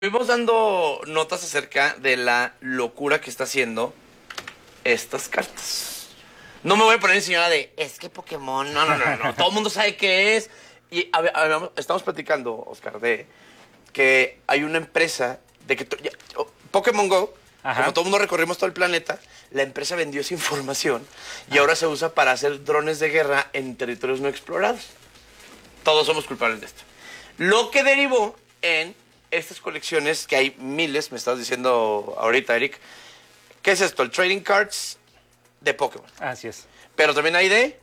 Estuvimos dando notas acerca de la locura que está haciendo estas cartas. No me voy a poner señora de, es que Pokémon, no. Todo el mundo sabe qué es. Y estamos platicando, Oscar, de que hay una empresa de que Pokémon Go, Ajá. como todo el mundo recorrimos todo el planeta, la empresa vendió esa información y ahora se usa para hacer drones de guerra en territorios no explorados. Todos somos culpables de esto. Lo que derivó en estas colecciones, que hay miles, me estabas diciendo ahorita, Eric. ¿Qué es esto? El trading cards de Pokémon. Así es. Pero también hay de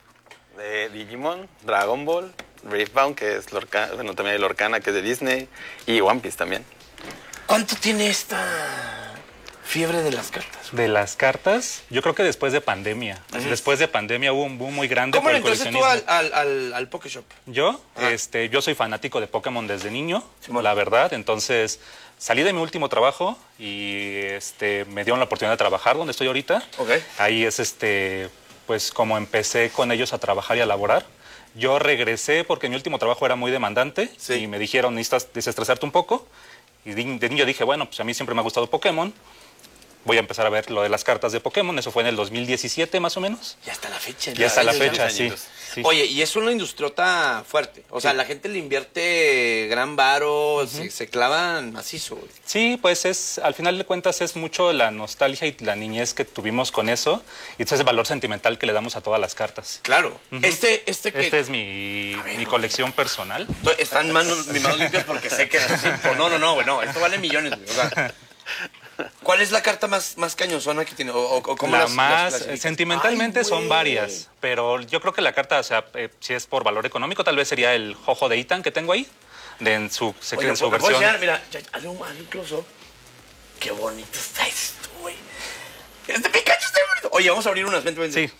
Digimon, Dragon Ball, Riftbound, que es Lorcana, bueno, también hay Lorcana, que es de Disney, y One Piece también. ¿Cuánto tiene esta fiebre de las cartas? De las cartas, yo creo que después de pandemia. Después de pandemia hubo un boom muy grande ¿Cómo por le el entraste tú coleccionismo. al Pokéshop? Yo, Ah. yo soy fanático de Pokémon desde niño, Simón. la verdad. Entonces, salí de mi último trabajo y me dieron la oportunidad de trabajar donde estoy ahorita. Ok. Ahí es pues como empecé con ellos a trabajar y a laborar. Yo regresé porque mi último trabajo era muy demandante Sí. y me dijeron, necesitas desestresarte un poco. Y de niño dije, bueno, pues a mí siempre me ha gustado Pokémon. Voy a empezar a ver lo de las cartas de Pokémon. Eso fue en el 2017 más o menos. Ya está la fecha. Ya está la fecha, años, sí. añitos. Sí. Oye, y es una industriota fuerte. O sea, la gente le invierte gran varo, se clavan macizo, güey. Sí, pues al final de cuentas es mucho la nostalgia y la niñez que tuvimos con eso y ese valor sentimental que le damos a todas las cartas. Claro. Este que... Esta es mi colección personal. Están mis manos limpias porque sé que... No, güey, no. Esto vale millones, güey. O sea, ¿cuál es la carta más cañosona que tiene? ¿O cómo La las más, clasificas? sentimentalmente Ay, son güey. varias, pero yo creo que la carta, o sea, si es por valor económico, tal vez sería el Jojo de Itan que tengo ahí, en su Oye, en su ¿me puedes versión. enseñar? Mira, hazle un close-up. Qué bonito está esto, güey. Este Pikachu está bonito. Oye, vamos a abrir unas. Vente. Sí,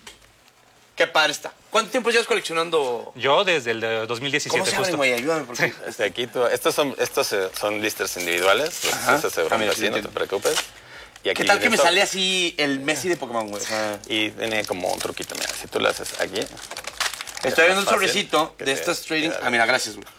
Qué padre está. ¿Cuánto tiempo llevas coleccionando? yo desde el de 2017 ¿Cómo se llaman, justo. güey? Ayúdame, porque... Aquí estos son listers individuales, Ajá. estos se Ah, mira, así, sí, no te entiendo. preocupes. Y aquí ¿Qué tal que me esto- sale así el Messi de Pokémon, güey? O sea, Y tiene como un truquito, mira, si tú lo haces aquí. estoy viendo el más fácil sobrecito que de te estas trading... queda. Ah, mira, gracias, güey.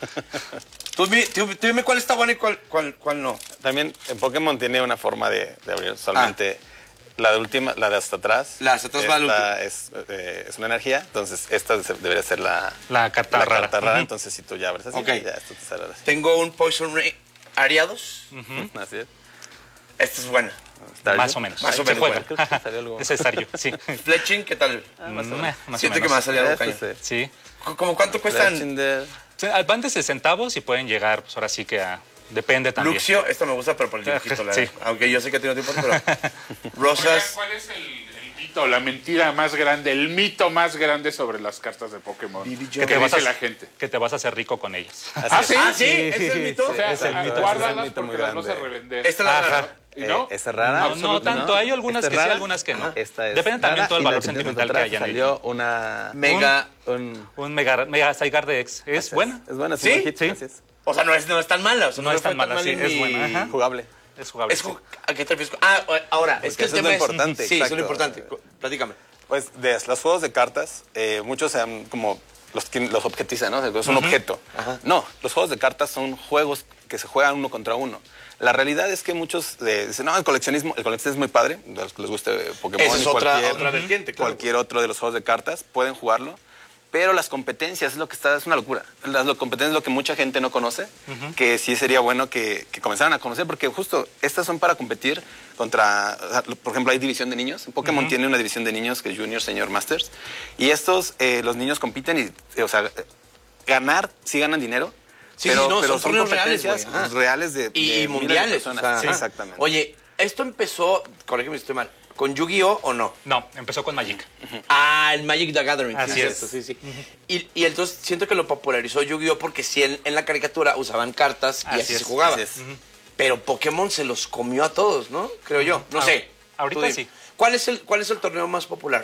Tú dime cuál está bueno y cuál no. También en Pokémon tiene una forma de abrir solamente la de última, la de hasta atrás. La de hasta atrás va la es una energía, entonces esta debería ser La carta rara. rara, Ujú. entonces si tú ya abres así, Ok. ya esto te sale así. Tengo un Poison Ray Ariados. Así es. Esta es buena. Staryu. Más o menos. Más o Se menos, juega. creo que salió algo. Es Staryu, sí. Fletching, ¿qué tal? Más o Siento que me va a menos. salir algo cañón. Este sí. Sí. ¿Cómo cuánto cuestan? Legendary. Sí, van de 60 centavos y pueden llegar, pues ahora sí que depende también. Luxio, esto me gusta, pero por el dibujito, la Sí. aunque yo sé que tiene tiempo, pero... Oigan, Rosas... ¿cuál es el mito, la mentira más grande, el mito más grande sobre las cartas de Pokémon? Billy ¿Qué Joe. te vas dice a- la gente? Que te vas a hacer rico con ellas. ¿Ah, sí? Ah, sí, ¿ese es el mito? O sea, Es el mito. guárdalas Es el mito muy porque las vas a grande. revender. Esta es la Ajá. rara. ¿Y no? ¿Esta es rara? No tanto, hay algunas ¿Esta que es sí, rara? algunas que no. Esta es Depende también rara, todo el y valor la que tienes sentimental que atrás hayan salió ellos. una... Mega... Un Mega Zygarde Dex. ¿Es buena? Es buena, ¿Sí? un hit, Sí. así es. O sea, no es tan mala. O sea, No me es tan fue mala, sí, en es mi- buena, ajá. Jugable. Es jugable. Es sí. ¿A qué te refieres? Ahora, es que el eso es tema lo importante, Sí, eso es lo exacto. importante. Platícame. Pues de los juegos de cartas, muchos se han como los objetizan, ¿no? Es un objeto. Ajá. No, los juegos de cartas son juegos que se juegan uno contra uno. La realidad es que muchos dicen, no, el coleccionismo es muy padre, a los que les guste Pokémon Esa es y otra vertiente, claro. cualquier otro de los juegos de cartas, pueden jugarlo. Pero las competencias es lo que es una locura. Las competencias es lo que mucha gente no conoce, que sí sería bueno que comenzaran a conocer, porque justo estas son para competir contra, o sea, por ejemplo, hay división de niños. Pokémon tiene una división de niños que es Junior, Senior, Masters. Y estos, los niños compiten y, o sea, ganar, sí ganan dinero. Sí, pero, sí, no, pero son torneos reales, competencias güey, ajá. reales de Y miles de mundiales. personas. o sea, Sí, ajá. exactamente. Oye, ¿esto empezó, corrígeme si estoy mal, con Yu-Gi-Oh o no? No, empezó con Magic. Ah, el Magic the Gathering. Así sí, es. cierto, sí, sí. Y entonces siento que lo popularizó Yu-Gi-Oh porque sí en la caricatura usaban cartas y Así así es, se jugaba. así es. Pero Pokémon se los comió a todos, ¿no? Creo yo. No sé. ahorita Tú dime. sí. ¿Cuál es el torneo más popular?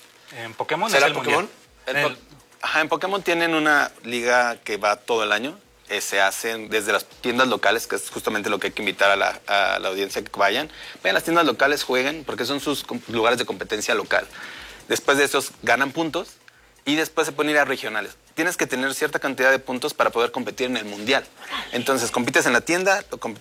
En Pokémon ¿Será es el Pokémon? mundial. Ajá, en Pokémon tienen una liga que va todo el año. Se hacen desde las tiendas locales, que es justamente lo que hay que invitar a la audiencia que vayan. Vayan a las tiendas locales, jueguen, porque son sus lugares de competencia local. Después de esos ganan puntos y después se pueden ir a regionales. tienes que tener cierta cantidad de puntos para poder competir en el mundial. Entonces, compites en la tienda,